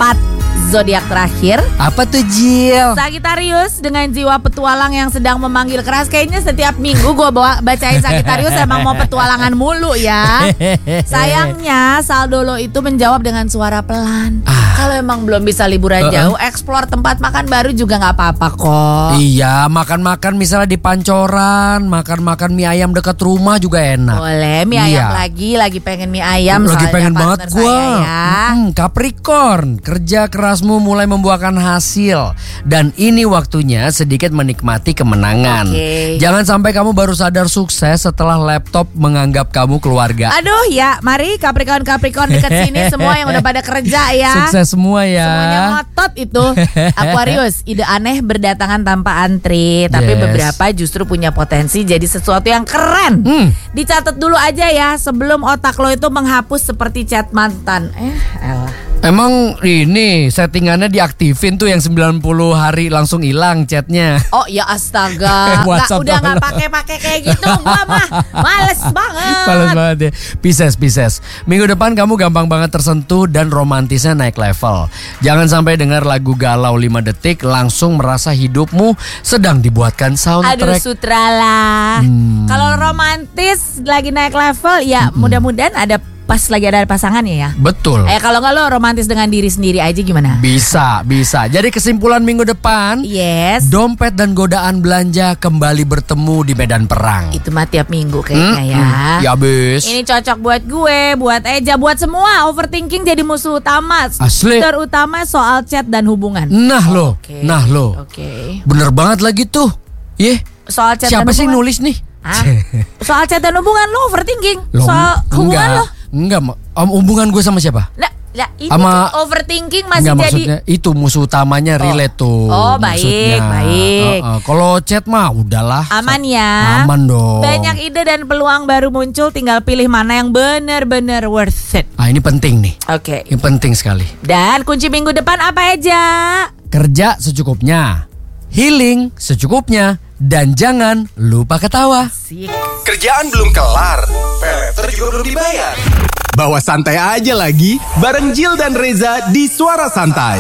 Zodiak terakhir. Apa tuh, Jil? Sagittarius dengan jiwa petualang yang sedang memanggil keras. Kayaknya setiap minggu gue bacain Sagittarius emang mau petualangan mulu ya. Sayangnya saldo lo itu menjawab dengan suara pelan. Kalau emang belum bisa liburan jauh, explore tempat makan baru juga gak apa-apa kok. Iya, makan-makan misalnya di Pancoran, makan-makan mie ayam dekat rumah juga enak. Boleh, mie ayam lagi pengen mie ayam. Lagi pengen banget gue ya. Capricorn, kerja kerasmu mulai membuahkan hasil. Dan ini waktunya sedikit menikmati kemenangan. Jangan sampai kamu baru sadar sukses setelah laptop menganggap kamu keluarga. Aduh ya, mari Capricorn dekat sini semua yang udah pada kerja ya. Sukses semua ya. Semuanya ngotot itu. Aquarius, ide aneh berdatangan tanpa antri, tapi beberapa justru punya potensi jadi sesuatu yang keren. Dicatat dulu aja ya sebelum otak lo itu menghapus seperti chat mantan. Elah. Emang ini settingannya diaktifin tuh yang 90 hari langsung hilang chatnya. Oh ya astaga. Udah gak pakai kayak gitu. Gua mah males banget. Males banget ya. Pisces. Minggu depan kamu gampang banget tersentuh dan romantisnya naik level. Jangan sampai dengar lagu galau 5 detik langsung merasa hidupmu sedang dibuatkan soundtrack. Aduh sutrala. Kalau romantis lagi naik level ya mudah-mudahan ada pas lagi ada pasangannya ya. Betul. Kalau nggak lo romantis dengan diri sendiri aja gimana? Bisa. Jadi kesimpulan minggu depan, dompet dan godaan belanja kembali bertemu di medan perang. Itu mah tiap minggu kayaknya ya. Ya abis. Ini cocok buat gue, buat Eja, buat semua. Overthinking jadi musuh utama. Asli. Terutama soal chat dan hubungan. Nah lo. Bener banget lagi tuh. Soal chat siapa dan sih hubungan? Nulis nih? Soal chat dan hubungan lo overthinking. Soal hubungan lo. Enggak, hubungan gue sama siapa? Lah ini sama, overthinking masih enggak, jadi. Maksudnya itu musuh utamanya relate tuh. Oh baik. Kalau chat mah udahlah. Aman ya. Aman dong. Banyak ide dan peluang baru muncul, tinggal pilih mana yang benar-benar worth it. Ini penting nih. Oke. Ini penting sekali. Dan kunci minggu depan apa aja? Kerja secukupnya, healing secukupnya, dan jangan lupa ketawa. Kerjaan belum kelar, peleter juga belum dibayar. Bawa santai aja lagi, bareng Jill dan Reza di Suara Santai.